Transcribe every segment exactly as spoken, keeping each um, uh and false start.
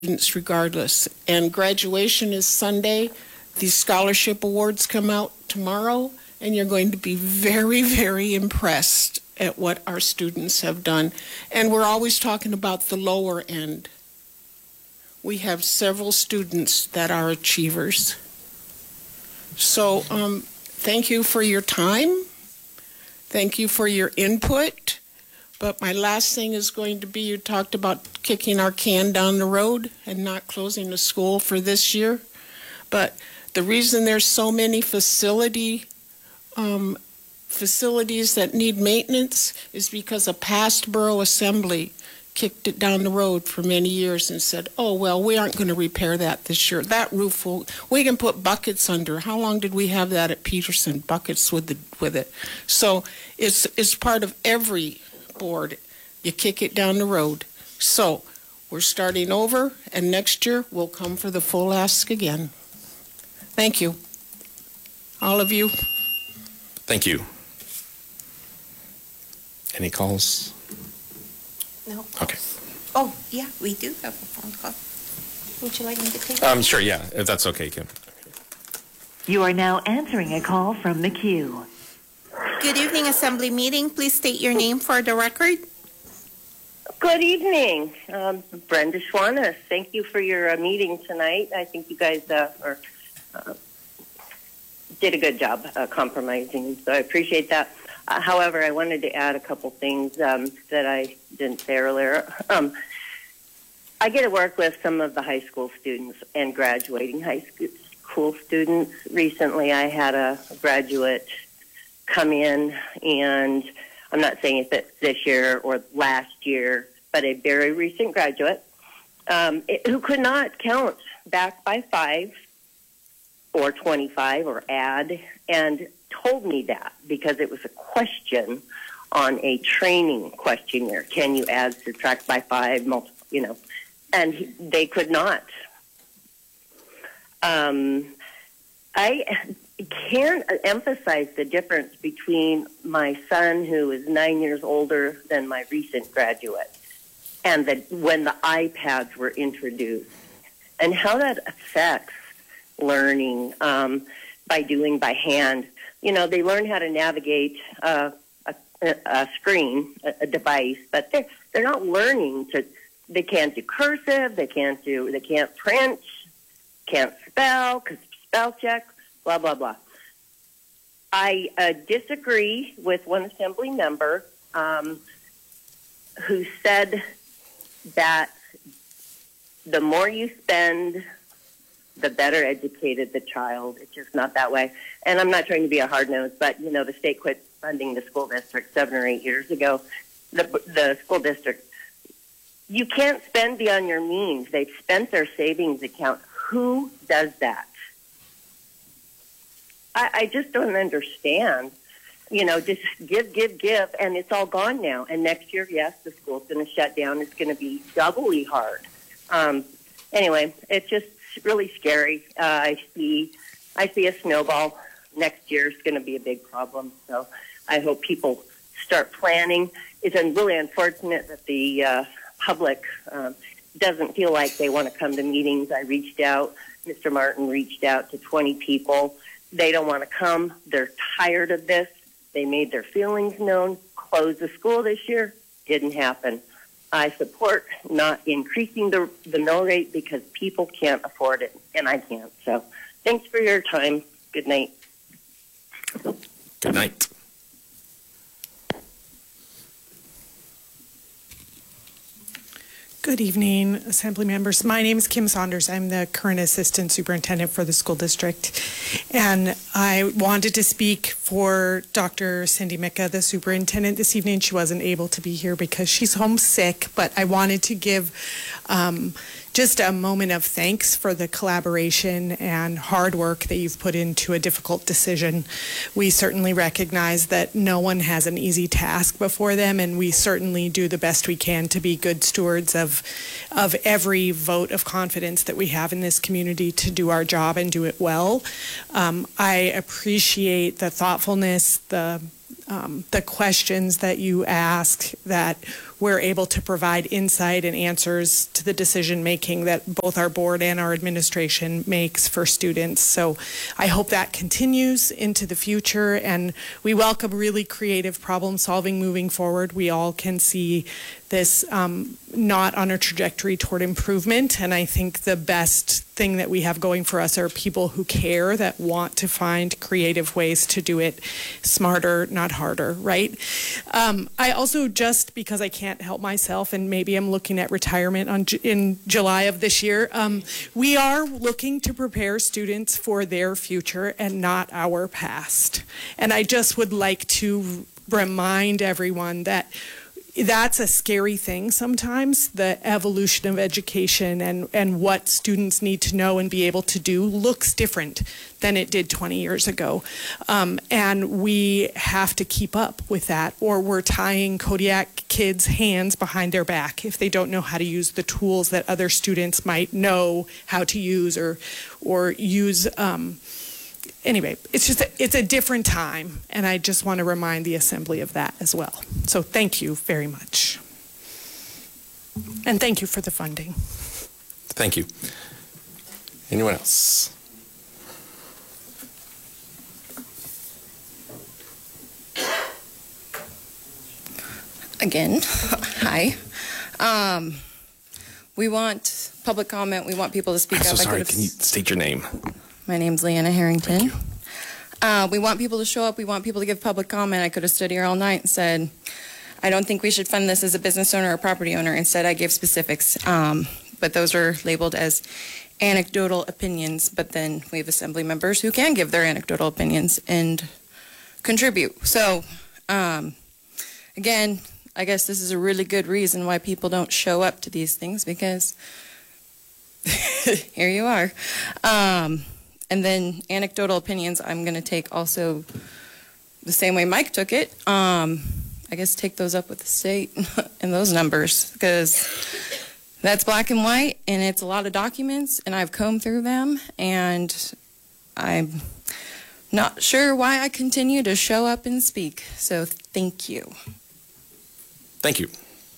students regardless. And graduation is Sunday. These scholarship awards come out tomorrow, and you're going to be very, very impressed at what our students have done. And we're always talking about the lower end. We have several students that are achievers. So um, thank you for your time. Thank you for your input. But my last thing is going to be, you talked about kicking our can down the road and not closing the school for this year. But the reason there's so many facility um, facilities that need maintenance is because a past borough assembly kicked it down the road for many years and said, oh, well, we aren't going to repair that this year. That roof will, we can put buckets under. How long did we have that at Peterson? Buckets with, the, with it. So it's, it's part of every board. You kick it down the road. So we're starting over, and next year we'll come for the full ask again. Thank you. All of you. Thank you. Any calls? No. Okay. Oh, yeah, we do have a phone call. Would you like me to take it? Um, sure, yeah, if that's okay, Kim. You are now answering a call from the queue. Good evening, Assembly meeting. Please state your name for the record. Good evening. Um, Brenda Schwannis. Thank you for your uh, meeting tonight. I think you guys uh, are, uh, did a good job uh, compromising, so I appreciate that. Uh, however, I wanted to add a couple things um, that I didn't say earlier. Um, I get to work with some of the high school students and graduating high school students. Recently, I had a graduate come in, and I'm not saying if it's this year or last year, but a very recent graduate um, it, who could not count back by five or twenty-five or add, and told me that because it was a question on a training questionnaire. Can you add, subtract by five, multiple, you know, and he, they could not. Um, I can't emphasize the difference between my son, who is nine years older than my recent graduate, and the, when the iPads were introduced, and how that affects learning um, by doing by hand. You know, they learn how to navigate uh, a, a screen, a, a device, but they're they're not learning to. They can't do cursive. They can't do. They can't print. Can't spell. Spell check. Blah blah blah. I uh, disagree with one assembly member um, who said that the more you spend, the better educated the child. It's just not that way. And I'm not trying to be a hard nose, but, you know, the state quit funding the school district seven or eight years ago. The, the school district, you can't spend beyond your means. They've spent their savings account. Who does that? I, I just don't understand. You know, just give, give, give, and it's all gone now. And next year, yes, the school's going to shut down. It's going to be doubly hard. Um, anyway, it's just really scary. Uh, I see, I see a snowball. Next year is going to be a big problem. So I hope people start planning. It's really unfortunate that the uh, public um, doesn't feel like they want to come to meetings. I reached out. Mister Martin reached out to twenty people. They don't want to come. They're tired of this. They made their feelings known. Close the school this year. Didn't happen. I support not increasing the, the mill rate because people can't afford it, and I can't. So thanks for your time. Good night. Good night. Good evening, Assembly members. My name is Kim Saunders. I'm the current Assistant Superintendent for the school district. And I wanted to speak for Doctor Cindy Micka, the superintendent, this evening. She wasn't able to be here because she's homesick, but I wanted to give um, just a moment of thanks for the collaboration and hard work that you've put into a difficult decision. We certainly recognize that no one has an easy task before them, and we certainly do the best we can to be good stewards of, of every vote of confidence that we have in this community to do our job and do it well. Um, I appreciate the thoughtfulness, the um, the questions that you ask that we're able to provide insight and answers to the decision making that both our board and our administration makes for students. So I hope that continues into the future, and we welcome really creative problem solving moving forward. We all can see this um, not on a trajectory toward improvement, and I think the best thing that we have going for us are people who care, that want to find creative ways to do it smarter, not harder, right? Um, I also, just because I can't help myself, and maybe I'm looking at retirement on, in July of this year, um, we are looking to prepare students for their future and not our past. And I just would like to remind everyone that that's a scary thing sometimes. The evolution of education and, and what students need to know and be able to do looks different than it did twenty years ago. Um, and we have to keep up with that, or we're tying Kodiak kids' hands behind their back if they don't know how to use the tools that other students might know how to use, or, or use. Um, Anyway, it's just a, it's a different time, and I just want to remind the Assembly of that as well. So thank you very much. And thank you for the funding. Thank you. Anyone else? Again, hi. Um, we want public comment. We want people to speak I'm up. so I sorry. could've- Can you state your name? My name's Leanna Harrington. Thank you. Uh, we want people to show up. We want people to give public comment. I could have stood here all night and said, I don't think we should fund this as a business owner or property owner. Instead, I gave specifics. Um, but those are labeled as anecdotal opinions. But then we have assembly members who can give their anecdotal opinions and contribute. So, um, again, I guess this is a really good reason why people don't show up to these things, because here you are. Um, And then anecdotal opinions, I'm going to take also the same way Mike took it. Um, I guess take those up with the state and those numbers, because that's black and white, and it's a lot of documents, and I've combed through them, and I'm not sure why I continue to show up and speak. So thank you. Thank you.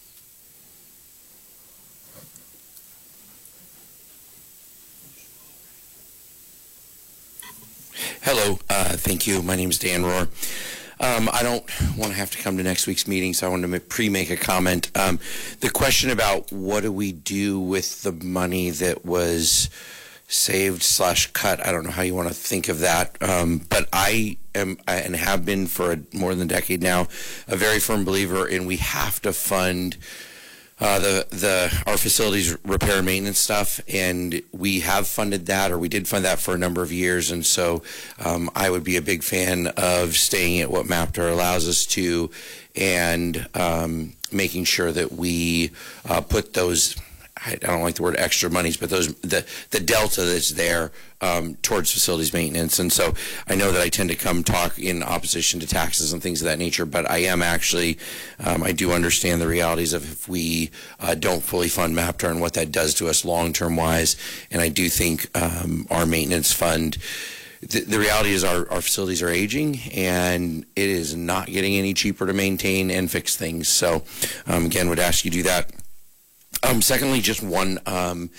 Hello, uh, thank you. My name is Dan Rohr. Um, I don't want to have to come to next week's meeting, so I wanted to pre-make a comment. Um, the question about what do we do with the money that was saved slash cut, I don't know how you want to think of that, um, but I am, and have been for a, more than a decade now, a very firm believer in we have to fund Uh, the the our facilities repair and maintenance stuff, and we have funded that, or we did fund that for a number of years, and so um, I would be a big fan of staying at what MAPTR allows us to, and um, making sure that we uh, put those, I don't like the word extra monies, but those the the delta that's there um, towards facilities maintenance. And so I know that I tend to come talk in opposition to taxes and things of that nature, but I am actually um, I do understand the realities of if we uh, don't fully fund MAPTR and what that does to us long term wise. And I do think um, our maintenance fund. The, the reality is our, our facilities are aging, and it is not getting any cheaper to maintain and fix things. So um, again, would ask you to do that. Um, secondly, just one, um,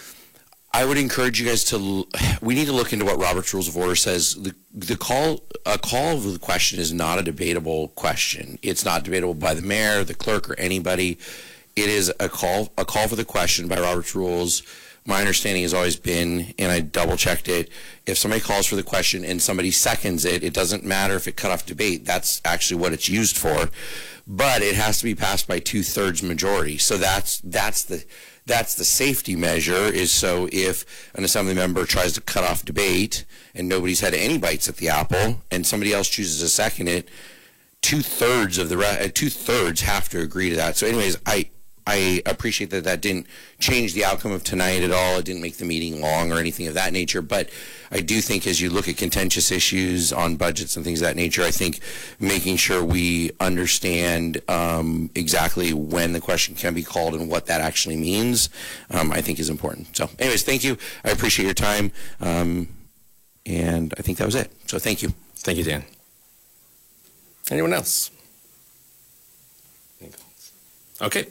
I would encourage you guys to, we need to look into what Robert's Rules of Order says. The, the call, a call of the question is not a debatable question. It's not debatable by the mayor, the clerk, or anybody. It is a call, a call for the question by Robert's Rules. My understanding has always been, and I double checked it, if somebody calls for the question and somebody seconds it, it doesn't matter if it cut off debate. That's actually what it's used for. But it has to be passed by two-thirds majority. So that's that's the that's the safety measure, is so if an assembly member tries to cut off debate and nobody's had any bites at the apple and somebody else chooses to second it, two-thirds of the re- uh, two-thirds have to agree to that. So anyways, I I appreciate that that didn't change the outcome of tonight at all. It didn't make the meeting long or anything of that nature. But I do think as you look at contentious issues on budgets and things of that nature, I think making sure we understand um, exactly when the question can be called and what that actually means, um, I think is important. So anyways, thank you. I appreciate your time. Um, and I think that was it. So thank you. Thank you, Dan. Anyone else? Okay.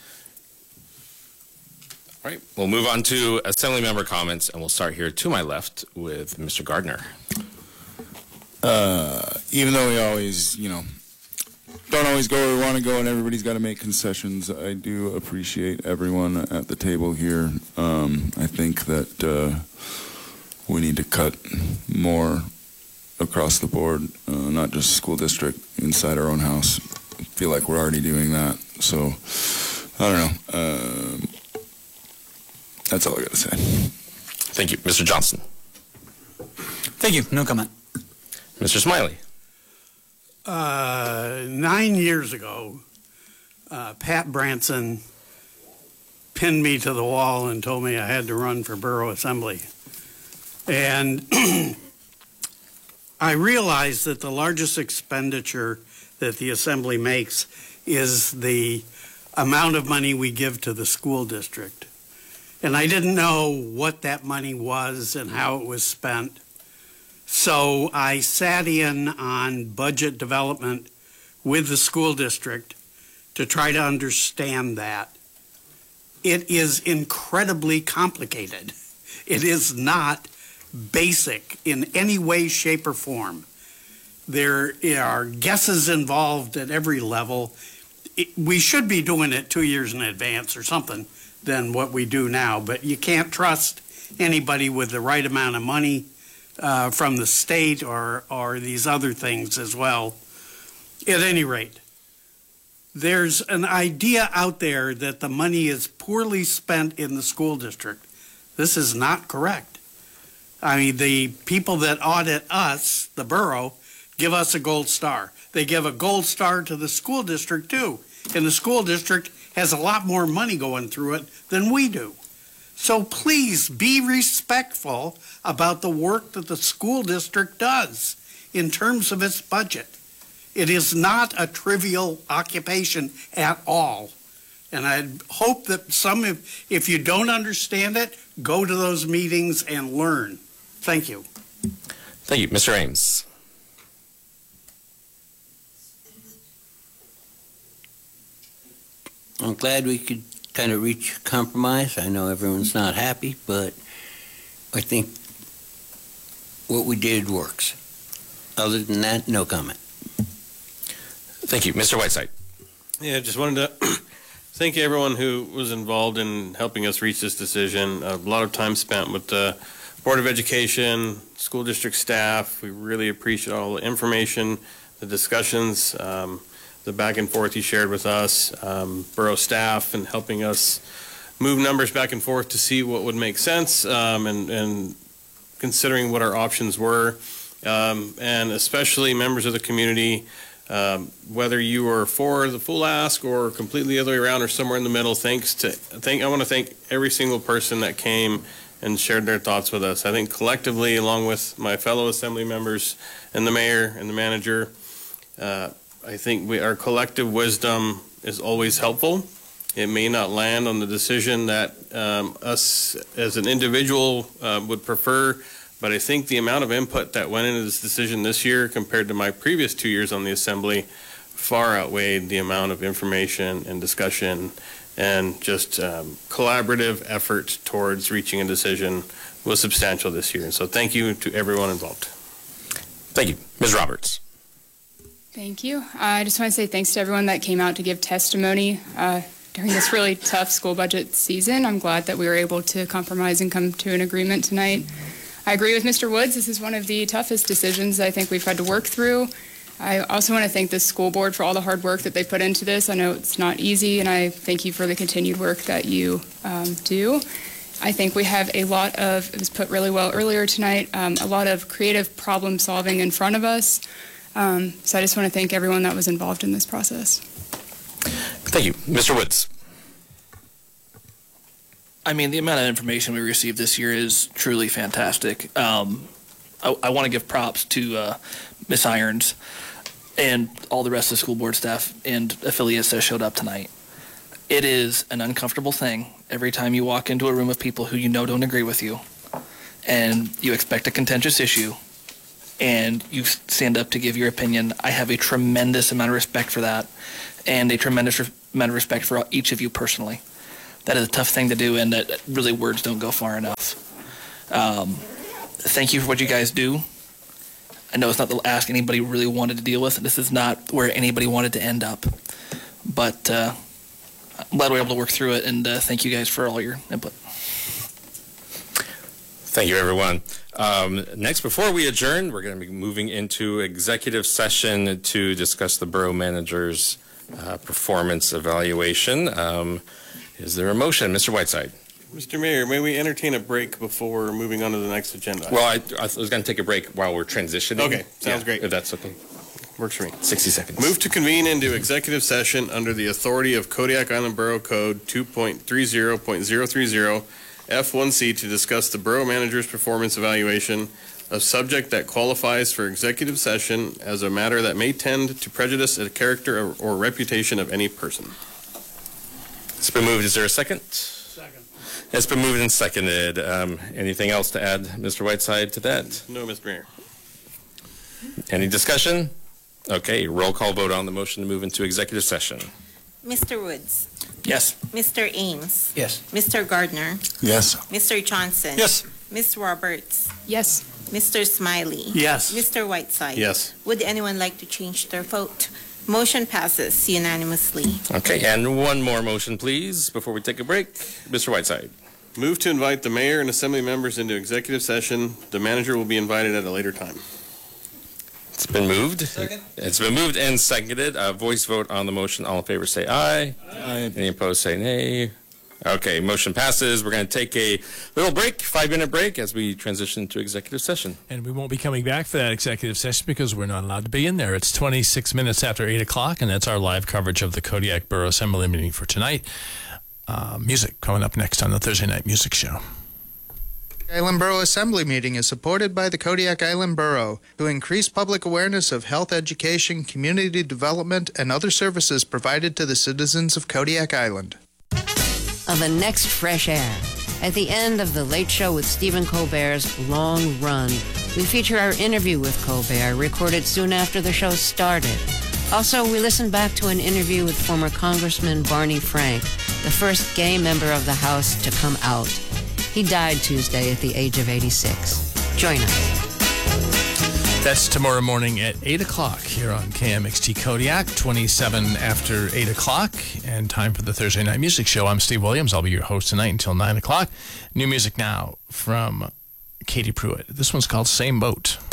All right, we'll move on to Assembly member comments, and we'll start here to my left with Mister Gardner. Uh, even though we always, you know, don't always go where we want to go and everybody's got to make concessions, I do appreciate everyone at the table here. Um, I think that uh, we need to cut more across the board, uh, not just school district, inside our own house. I feel like we're already doing that. So, I don't know. Uh, that's all I got to say. Thank you. Mister Johnson. Thank you. No comment. Mister Smiley. Uh, nine years ago, uh, Pat Branson pinned me to the wall and told me I had to run for borough assembly. And I realized that the largest expenditure that the assembly makes is the amount of money we give to the school district. And I didn't know what that money was and how it was spent. So I sat in on budget development with the school district to try to understand that. It is incredibly complicated. It is not basic in any way, shape, or form. There are guesses involved at every level. It, we should be doing it two years in advance or something than what we do now, but you can't trust anybody with the right amount of money uh, from the state or, or these other things as well. At any rate, there's an idea out there that the money is poorly spent in the school district. This is not correct. I mean, the people that audit us, the borough, give us a gold star. They give a gold star to the school district too. And the school district has a lot more money going through it than we do. So please be respectful about the work that the school district does in terms of its budget. It is not a trivial occupation at all. And I hope that some, if, if you don't understand it, go to those meetings and learn. Thank you. Thank you. Mister Ames. I'm glad we could kind of reach a compromise. I know everyone's not happy, but I think what we did works. Other than that, no comment. Thank you. Mister Whiteside. Yeah, just wanted to thank everyone who was involved in helping us reach this decision. A lot of time spent with the Board of Education, school district staff. We really appreciate all the information, the discussions, um, the back and forth you shared with us, um, borough staff, and helping us move numbers back and forth to see what would make sense, um, and, and considering what our options were, um, and especially members of the community, um, whether you are for the full ask or completely the other way around or somewhere in the middle. Thanks to thank I want to thank every single person that came and shared their thoughts with us. I think collectively, along with my fellow assembly members and the mayor and the manager, uh, I think we, our collective wisdom is always helpful. It may not land on the decision that um, us as an individual uh, would prefer, but I think the amount of input that went into this decision this year compared to my previous two years on the assembly far outweighed the amount of information and discussion and just um, collaborative effort towards reaching a decision was substantial this year. And so thank you to everyone involved. Thank you. Miz Roberts. Thank you. Uh, I just want to say thanks to everyone that came out to give testimony uh, during this really tough school budget season. I'm glad that we were able to compromise and come to an agreement tonight. I agree with Mister Woods. This is one of the toughest decisions I think we've had to work through. I also want to thank the school board for all the hard work that they put into this. I know it's not easy, and I thank you for the continued work that you um, do. I think we have a lot of, it was put really well earlier tonight, um, a lot of creative problem solving in front of us. Um, so I just want to thank everyone that was involved in this process. Thank you. Mister Woods. I mean, the amount of information we received this year is truly fantastic. Um, I, I want to give props to uh, Miss Irons and all the rest of the school board staff and affiliates that showed up tonight. It is an uncomfortable thing every time you walk into a room of people who you know don't agree with you, and you expect a contentious issue, and you stand up to give your opinion. I have a tremendous amount of respect for that, and a tremendous re amount of respect for each of you personally. That is a tough thing to do, and that really words don't go far enough. Um, thank you for what you guys do. I know it's not the ask anybody really wanted to deal with. This is not where anybody wanted to end up. But uh, I'm glad we were able to work through it, and uh, thank you guys for all your input. Thank you, everyone. Um, next, before we adjourn, we're going to be moving into executive session to discuss the borough manager's uh, performance evaluation. Um, is there a motion? Mister Whiteside. Mister Mayor, may we entertain a break before moving on to the next agenda? Well, I, I was going to take a break while we're transitioning. Okay, sounds yeah, great. If that's okay. Works for me. sixty seconds. Move to convene into executive session under the authority of Kodiak Island Borough Code two point three zero point zero three zero F one C to discuss the borough manager's performance evaluation, a subject that qualifies for executive session as a matter that may tend to prejudice the character or, or reputation of any person. It's been moved. Is there a second? Second. It's been moved and seconded. Um, anything else to add, Mister Whiteside, to that? No, Mister Mayor. Any discussion? Okay, roll call vote on the motion to move into executive session. Mister Woods. Yes. Mister Ames. Yes. Mister Gardner. Yes. Mister Johnson. Yes. Miss Roberts. Yes. Mister Smiley. Yes. Mister Whiteside. Yes. Would anyone like to change their vote? Motion passes unanimously. Okay, and one more motion, please, before we take a break. Mister Whiteside. Move to invite the mayor and assembly members into executive session. The manager will be invited at a later time. It's been moved. Second. It's been moved and seconded. A voice vote on the motion. All in favor say aye. Aye. Any opposed say nay. Okay, motion passes. We're going to take a little break, five-minute break, as we transition to executive session. And we won't be coming back for that executive session because we're not allowed to be in there. It's twenty-six minutes after eight o'clock, and that's our live coverage of the Kodiak Borough Assembly meeting for tonight. Uh, music coming up next on the Thursday Night Music Show. Island Borough Assembly meeting is supported by the Kodiak Island Borough to increase public awareness of health education, community development, and other services provided to the citizens of Kodiak Island. Of the next fresh air. At the end of The Late Show with Stephen Colbert's Long Run, we feature our interview with Colbert, recorded soon after the show started. Also, we listen back to an interview with former Congressman Barney Frank, the first gay member of the House to come out. He died Tuesday at the age of eighty-six. Join us. That's tomorrow morning at eight o'clock here on K M X T Kodiak, twenty-seven after eight o'clock, and time for the Thursday Night Music Show. I'm Steve Williams. I'll be your host tonight until nine o'clock. New music now from Katie Pruitt. This one's called Same Boat.